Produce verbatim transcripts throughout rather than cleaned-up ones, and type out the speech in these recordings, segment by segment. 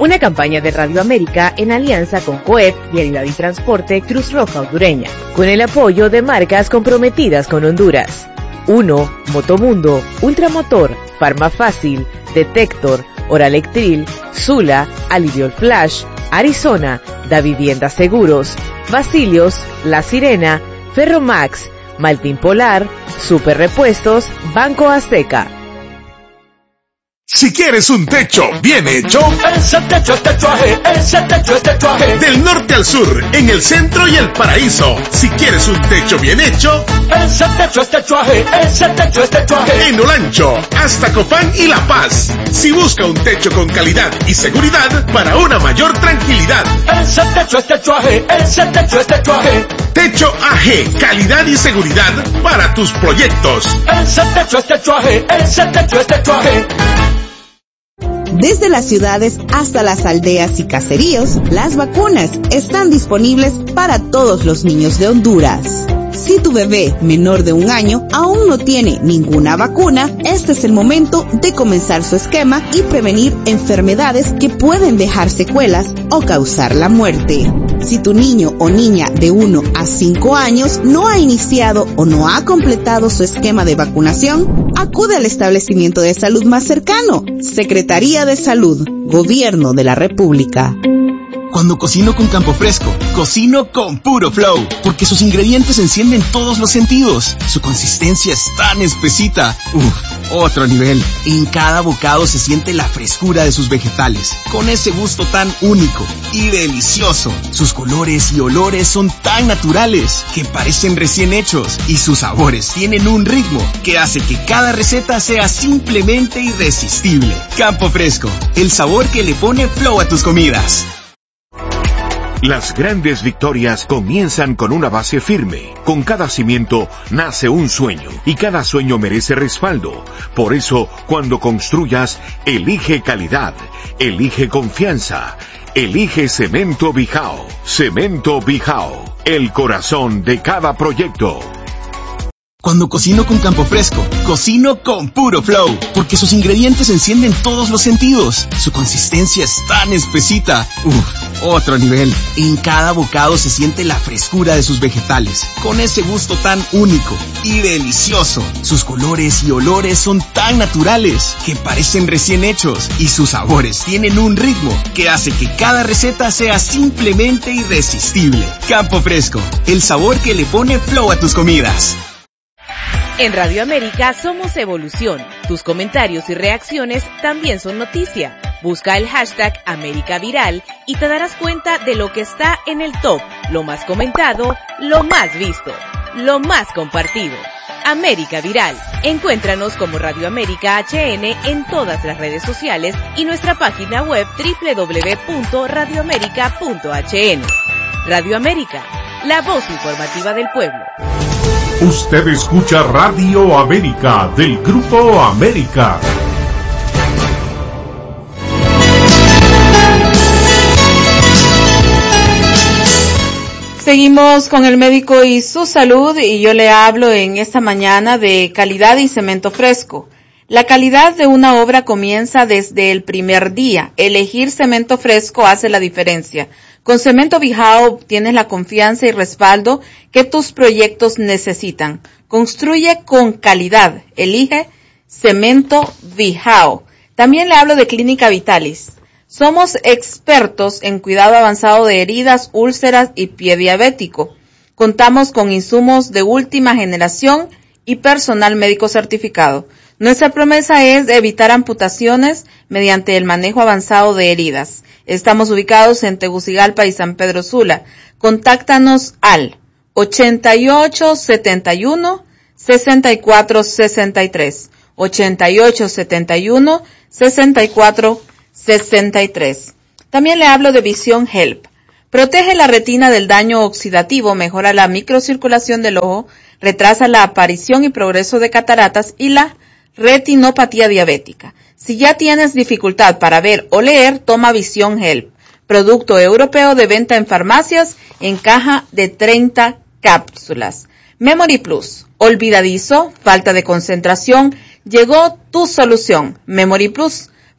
Una campaña de Radio América en alianza con COEP, Vialidad y Transporte Cruz Roja Hondureña, con el apoyo de marcas comprometidas con Honduras. uno. Motomundo, Ultramotor, Farmafácil, Detector, Oralectril, Zula, Aliviol Flash, Arizona, Da Vivienda Seguros, Basilios, La Sirena, Ferromax, Maltín Polar, Super Repuestos, Banco Azteca. Si quieres un techo bien hecho, ese techo es techuaje, ese techo es techuaje. Del norte al sur, en el centro y el paraíso. Si quieres un techo bien hecho, ese techo es techuaje, ese techo es techuaje. En Olancho, hasta Copán y La Paz. Si busca un techo con calidad y seguridad para una mayor tranquilidad, ese techo es techuaje, ese techo es techuaje. Techo A G, calidad y seguridad para tus proyectos. Ese techo es techuaje, ese techo es techuaje. Desde las ciudades hasta las aldeas y caseríos, las vacunas están disponibles para todos los niños de Honduras. Si tu bebé menor de un año aún no tiene ninguna vacuna, este es el momento de comenzar su esquema y prevenir enfermedades que pueden dejar secuelas o causar la muerte. Si tu niño o niña de uno a cinco años no ha iniciado o no ha completado su esquema de vacunación, acude al establecimiento de salud más cercano. Secretaría de Salud, Gobierno de la República. Cuando cocino con Campo Fresco, cocino con puro flow, porque sus ingredientes encienden todos los sentidos. Su consistencia es tan espesita. Uf, otro nivel. En cada bocado se siente la frescura de sus vegetales, con ese gusto tan único y delicioso. Sus colores y olores son tan naturales que parecen recién hechos, y sus sabores tienen un ritmo que hace que cada receta sea simplemente irresistible. Campo Fresco, el sabor que le pone flow a tus comidas. Las grandes victorias comienzan con una base firme. Con cada cimiento nace un sueño, y cada sueño merece respaldo. Por eso, cuando construyas, elige calidad, elige confianza, elige Cemento Bijao. Cemento Bijao, el corazón de cada proyecto. Cuando cocino con Campo Fresco, cocino con puro flow, porque sus ingredientes encienden todos los sentidos. Su consistencia es tan espesita. Uf, otro nivel. En cada bocado se siente la frescura de sus vegetales, con ese gusto tan único y delicioso. Sus colores y olores son tan naturales que parecen recién hechos, y sus sabores tienen un ritmo que hace que cada receta sea simplemente irresistible. Campo Fresco, el sabor que le pone flow a tus comidas. En Radio América somos evolución. Tus comentarios y reacciones también son noticia. Busca el hashtag América Viral y te darás cuenta de lo que está en el top, lo más comentado, lo más visto, lo más compartido. América Viral. Encuéntranos como Radio América H N en todas las redes sociales y nuestra página web doble u doble u doble u punto radio américa punto h n. Radio América, la voz informativa del pueblo. Usted escucha Radio América del Grupo América. Seguimos con el médico y su salud, y yo le hablo en esta mañana de calidad y cemento fresco. La calidad de una obra comienza desde el primer día. Elegir cemento fresco hace la diferencia. Con Cemento Bijao obtienes la confianza y respaldo que tus proyectos necesitan. Construye con calidad. Elige Cemento Bijao. También le hablo de Clínica Vitalis. Somos expertos en cuidado avanzado de heridas, úlceras y pie diabético. Contamos con insumos de última generación y personal médico certificado. Nuestra promesa es evitar amputaciones mediante el manejo avanzado de heridas. Estamos ubicados en Tegucigalpa y San Pedro Sula. Contáctanos al ochenta y ocho setenta y uno sesenta y cuatro sesenta y tres. ochenta y ocho setenta y uno sesenta y cuatro sesenta y tres. También le hablo de Visión Help. Protege la retina del daño oxidativo, mejora la microcirculación del ojo, retrasa la aparición y progreso de cataratas y la retinopatía diabética. Si ya tienes dificultad para ver o leer, toma Visión Help, producto europeo de venta en farmacias en caja de treinta cápsulas. Memory Plus, olvidadizo, falta de concentración, llegó tu solución. Memory Plus,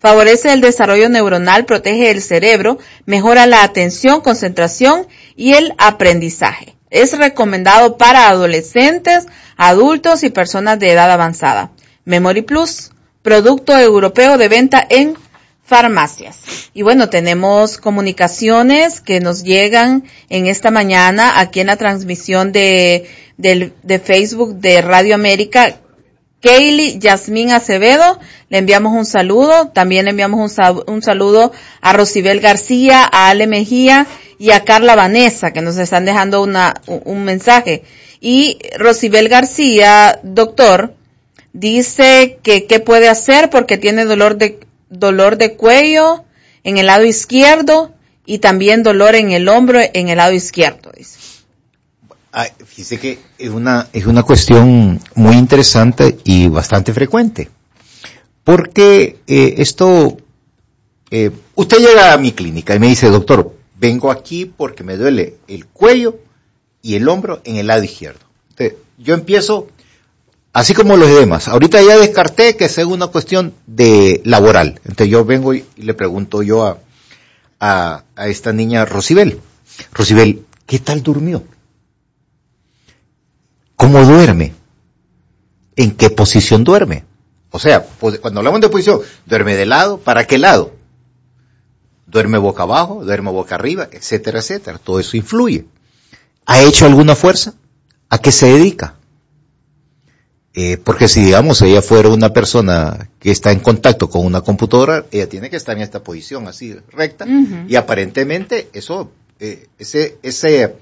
favorece el desarrollo neuronal, protege el cerebro, mejora la atención, concentración y el aprendizaje. Es recomendado para adolescentes, adultos y personas de edad avanzada. Memory Plus, producto europeo de venta en farmacias. Y bueno, tenemos comunicaciones que nos llegan en esta mañana aquí en la transmisión de, de, de Facebook de Radio América. Kaylee Yasmín Acevedo, le enviamos un saludo. También le enviamos un, sal, un saludo a Rosibel García, a Ale Mejía y a Carla Vanessa, que nos están dejando una, un, un mensaje. Y Rosibel García, doctor, dice que qué puede hacer porque tiene dolor de dolor de cuello en el lado izquierdo y también dolor en el hombro en el lado izquierdo, dice. Ah, fíjese que es una, es una cuestión muy interesante y bastante frecuente. Porque eh, esto, eh, usted llega a mi clínica y me dice, doctor, vengo aquí porque me duele el cuello y el hombro en el lado izquierdo. Entonces, yo empiezo, así como los demás, ahorita ya descarté que sea una cuestión de laboral. Entonces yo vengo y le pregunto yo a, a, a esta niña Rosibel, Rosibel, ¿qué tal durmió? ¿Cómo duerme? ¿En qué posición duerme? O sea, pues, cuando hablamos de posición, ¿duerme de lado? ¿Para qué lado? ¿Duerme boca abajo? ¿Duerme boca arriba? Etcétera, etcétera. Todo eso influye. ¿Ha hecho alguna fuerza? ¿A qué se dedica? Eh, porque si, digamos, ella fuera una persona que está en contacto con una computadora, ella tiene que estar en esta posición así, recta, uh-huh. Y aparentemente eso, eh, ese, ese,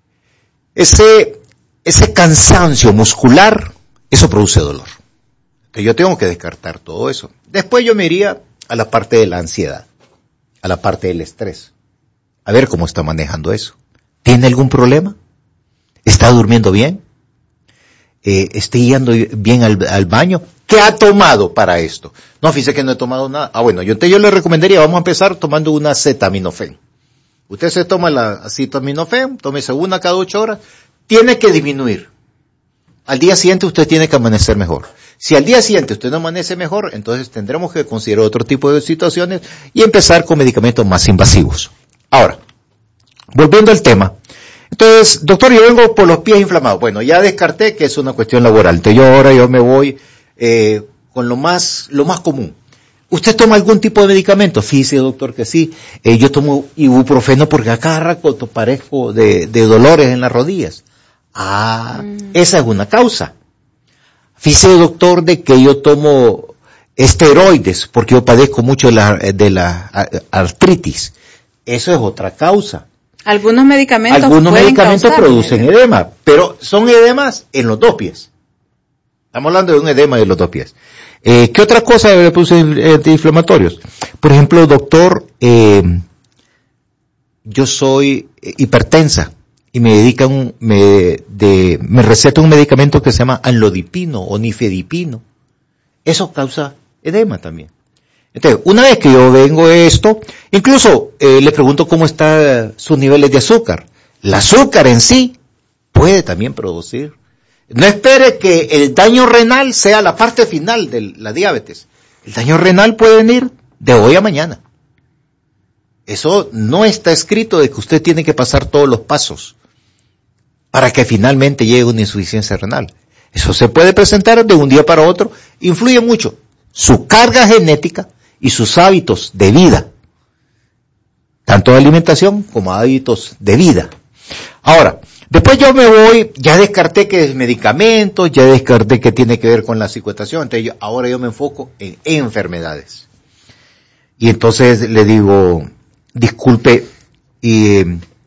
ese, ese cansancio muscular, eso produce dolor. Que yo tengo que descartar todo eso. Después yo me iría a la parte de la ansiedad, a la parte del estrés, a ver cómo está manejando eso. ¿Tiene algún problema? ¿Está durmiendo bien? Eh, ¿Está yendo bien al, al baño? ¿Qué ha tomado para esto? No, fíjese que no he tomado nada. Ah, bueno, yo, te, yo le recomendaría, vamos a empezar tomando una acetaminofén. Usted se toma la acetaminofén, tómese una cada ocho horas, tiene que disminuir. Al día siguiente usted tiene que amanecer mejor. Si al día siguiente usted no amanece mejor, entonces tendremos que considerar otro tipo de situaciones y empezar con medicamentos más invasivos. Ahora, volviendo al tema. Entonces, doctor, yo vengo por los pies inflamados. Bueno, ya descarté que es una cuestión laboral. Entonces yo ahora yo me voy eh, con lo más lo más común. ¿Usted toma algún tipo de medicamento? Fíjese, doctor, que sí. Eh, yo tomo ibuprofeno porque a cada rato parezco de, de dolores en las rodillas. Ah, mm. Esa es una causa. Fíjese, doctor, de que yo tomo esteroides porque yo padezco mucho de la, de la artritis. Eso es otra causa. Algunos medicamentos Algunos pueden medicamentos causar producen edema. edema, pero son edemas en los dos pies. Estamos hablando de un edema de los dos pies. Eh, ¿Qué otra cosa le produce antiinflamatorios? Por ejemplo, doctor, eh, yo soy hipertensa y me dedican, me, de, me receta un medicamento que se llama anlodipino o nifedipino. Eso causa edema también. Entonces, una vez que yo vengo esto, incluso eh, le pregunto cómo están sus niveles de azúcar. El azúcar en sí puede también producir. No espere que el daño renal sea la parte final de la diabetes. El daño renal puede venir de hoy a mañana. Eso no está escrito de que usted tiene que pasar todos los pasos para que finalmente llegue una insuficiencia renal. Eso se puede presentar de un día para otro. Influye mucho su carga genética y sus hábitos de vida, tanto de alimentación como hábitos de vida. Ahora, después yo me voy, ya descarté que es medicamentos, ya descarté que tiene que ver con la psicoestación, entonces yo, ahora yo me enfoco en enfermedades. Y entonces le digo, disculpe, y,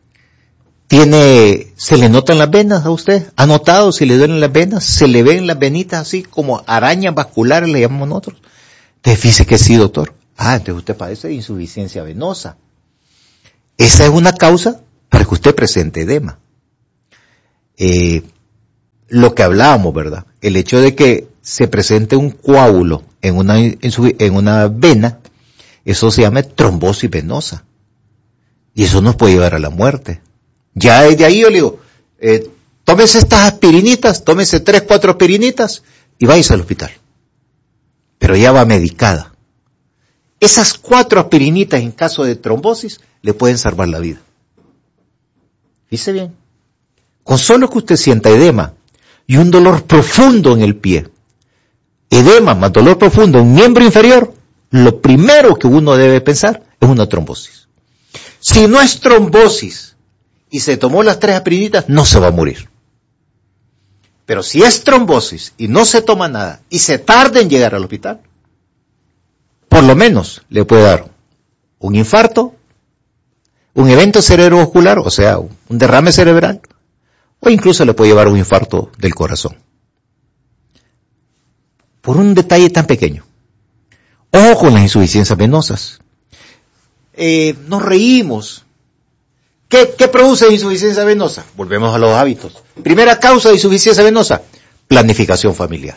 tiene, ¿se le notan las venas a usted? ¿Ha notado si le duelen las venas? ¿Se le ven las venitas así como arañas vasculares, le llamamos nosotros? Te dice que sí, doctor. Ah, entonces usted padece de insuficiencia venosa. Esa es una causa para que usted presente edema. Eh, lo que hablábamos, ¿verdad? El hecho de que se presente un coágulo en una, en, su, en una vena, eso se llama trombosis venosa. Y eso nos puede llevar a la muerte. Ya desde ahí yo le digo, eh, tómese estas aspirinitas, tómese tres, cuatro aspirinitas y váyase al hospital. Pero ya va medicada. esas cuatro aspirinitas en caso de trombosis le pueden salvar la vida. Fíjese bien. Con solo que usted sienta edema y un dolor profundo en el pie, edema más dolor profundo en un miembro inferior, lo primero que uno debe pensar es una trombosis. Si no es trombosis y se tomó las tres aspirinitas, no se va a morir. Pero si es trombosis y no se toma nada y se tarda en llegar al hospital, por lo menos le puede dar un infarto, un evento cerebrovascular, o sea, un derrame cerebral, o incluso le puede llevar un infarto del corazón. Por un detalle tan pequeño. Ojo con las insuficiencias venosas. Eh, nos reímos. ¿Qué, ¿Qué produce insuficiencia venosa? Volvemos a los hábitos. Primera causa de insuficiencia venosa, planificación familiar.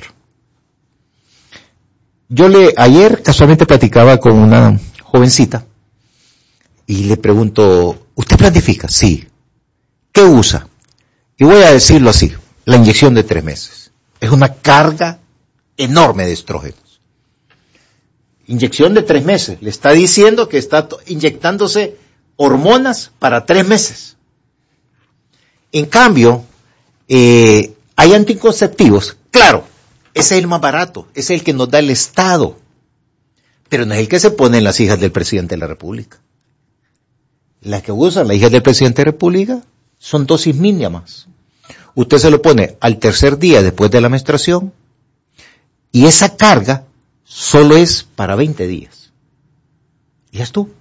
Yo le, ayer casualmente platicaba con una jovencita y le pregunto, ¿usted planifica? Sí. ¿Qué usa? Y voy a decirlo así, la inyección de tres meses. Es una carga enorme de estrógenos. Inyección de tres meses. Le está diciendo que está inyectándose hormonas para tres meses. En cambio, eh, hay anticonceptivos. Claro, ese es el más barato, ese es el que nos da el Estado. Pero no es el que se pone en las hijas del presidente de la República. Las que usan las hijas del presidente de la República son dosis mínimas. Usted se lo pone al tercer día después de la menstruación y esa carga solo es para veinte días. Y ya estuvo.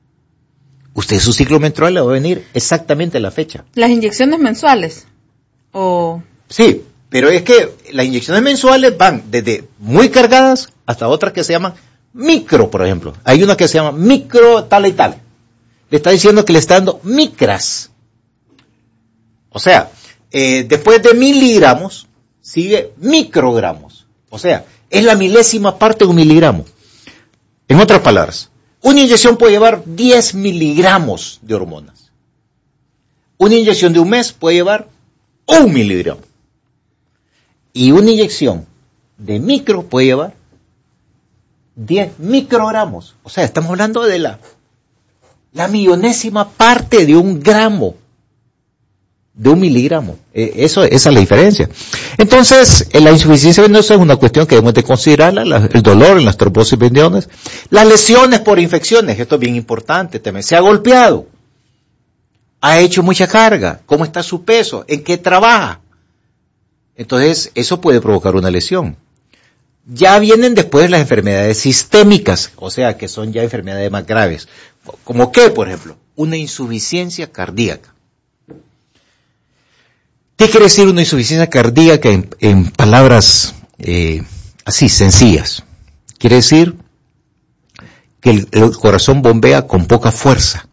Usted su ciclo menstrual le va a venir exactamente a la fecha. ¿Las inyecciones mensuales? ¿O...? Sí, pero es que las inyecciones mensuales van desde muy cargadas hasta otras que se llaman micro, por ejemplo. Hay una que se llama micro tal y tal. Le está diciendo que le está dando micras. O sea, eh, después de miligramos, sigue microgramos. O sea, es la milésima parte de un miligramo. En otras palabras, una inyección puede llevar diez miligramos de hormonas. Una inyección de un mes puede llevar un miligramo. Y una inyección de micro puede llevar diez microgramos. O sea, estamos hablando de la, la millonésima parte de un gramo. De un miligramo. Eh, eso, esa es la diferencia. Entonces, eh, la insuficiencia venosa es una cuestión que debemos de considerarla, la, el dolor en las trombosis venosas, las lesiones por infecciones, esto es bien importante también. Se ha golpeado, ha hecho mucha carga, cómo está su peso, en qué trabaja. Entonces, eso puede provocar una lesión. Ya vienen después las enfermedades sistémicas, o sea, que son ya enfermedades más graves. ¿Como qué, por ejemplo? Una insuficiencia cardíaca. ¿Qué quiere decir una insuficiencia cardíaca en, en palabras eh, así, sencillas? Quiere decir que el, el corazón bombea con poca fuerza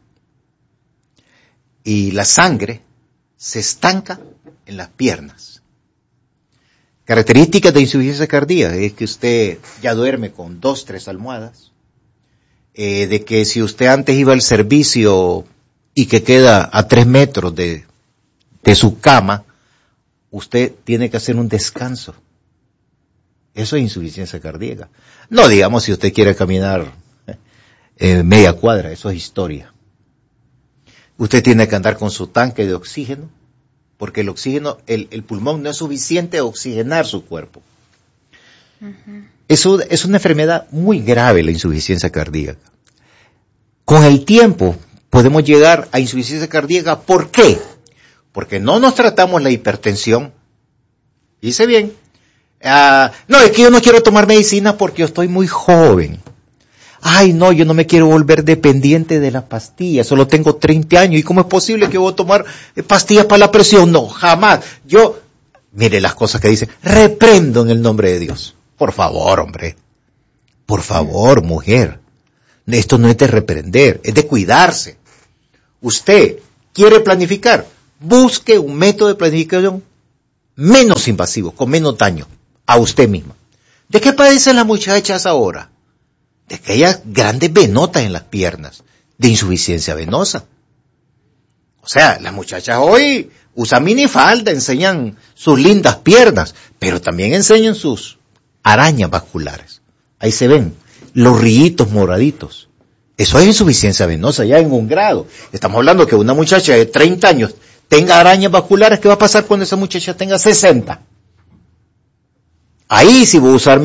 y la sangre se estanca en las piernas. Características de insuficiencia cardíaca es que usted ya duerme con dos, tres almohadas, eh, de que si usted antes iba al servicio y que queda a tres metros de, de su cama, usted tiene que hacer un descanso. Eso es insuficiencia cardíaca. No digamos si usted quiere caminar eh, media cuadra, eso es historia. Usted tiene que andar con su tanque de oxígeno, porque el oxígeno, el, el pulmón no es suficiente a oxigenar su cuerpo. Uh-huh. Eso es una enfermedad muy grave, la insuficiencia cardíaca. Con el tiempo podemos llegar a insuficiencia cardíaca. ¿Por qué? Porque no nos tratamos la hipertensión. Dice bien. Uh, no, es que yo no quiero tomar medicina porque yo estoy muy joven. Ay, no, yo no me quiero volver dependiente de la pastilla. Solo tengo treinta años. ¿Y cómo es posible que yo voy a tomar pastillas para la presión? No, jamás. Yo, mire las cosas que dice. Reprendo en el nombre de Dios. Por favor, hombre. Por favor, mujer. Esto no es de reprender, es de cuidarse. Usted quiere planificar. Busque un método de planificación menos invasivo, con menos daño a usted misma. ¿De qué padecen las muchachas ahora? De aquellas grandes venotas en las piernas, de insuficiencia venosa. O sea, las muchachas hoy usan minifalda, enseñan sus lindas piernas, pero también enseñan sus arañas vasculares. Ahí se ven. los rillitos moraditos. Eso es insuficiencia venosa ya en un grado. Estamos hablando que una muchacha de treinta años tenga arañas vasculares. ¿Qué va a pasar cuando esa muchacha tenga sesenta? Ahí sí voy a usar